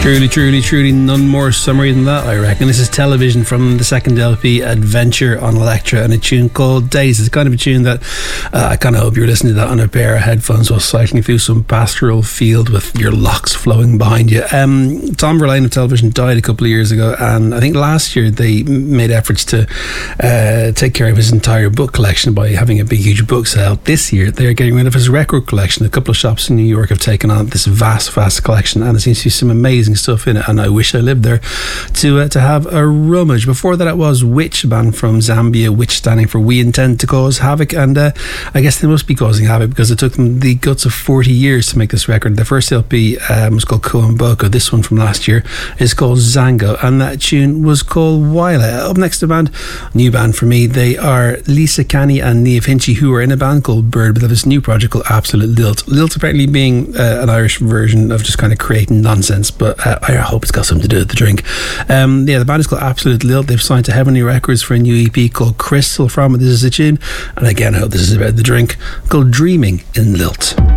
Truly, none more summery than that, I reckon. This is Television from the second LP, Adventure on Elektra, and a tune called Days. It's kind of a tune that I kind of hope you're listening to that on a pair of headphones while cycling through some pastoral field with your locks flowing behind you. Tom Verlaine of Television died a couple of years ago, and I think last year they made efforts to take care of his entire book collection by having a big, huge book sale. This year, they're getting rid of his record collection. A couple of shops in New York have taken on this vast collection, and there seems to be some amazing stuff in it, and I wish I lived there to have a rummage. Before that, it was Witch, a band from Zambia, Witch standing for We Intend to Cause Havoc, and I guess they must be causing havoc because it took them the guts of 40 years to make this record. The first LP was called Koamboko. This one from last year is called Zango, and that tune was called Waila. Up next, a new band for me. They are Lisa Canny and Niamh Hinchey, who are in a band called Bird, but they have this new project called Absolute Lilt. Lilt apparently being an Irish version of just kind of creating nonsense, but I hope it's got something to do with the drink. The band is called Absolute Lilt. They've signed to Heavenly Records for a new EP called Crystal from it. This is a tune, and again I hope this is about the drink, called Dreaming in Lilt.